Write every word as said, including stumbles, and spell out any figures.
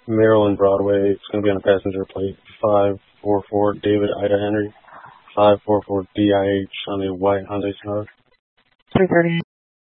Maryland Broadway. It's going to be on a passenger plate. five four four David Ida Henry. five four four D I H on a white Hyundai Sonata. three thirty.